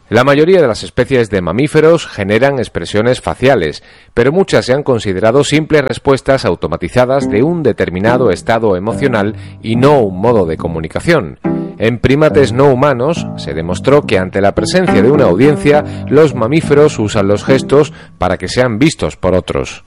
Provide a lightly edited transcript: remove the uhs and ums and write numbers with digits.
La mayoría de las especies de mamíferos generan expresiones faciales, pero muchas se han considerado simples respuestas automatizadas de un determinado estado emocional y no un modo de comunicación. En primates no humanos se demostró que ante la presencia de una audiencia, los mamíferos usan los gestos para que sean vistos por otros.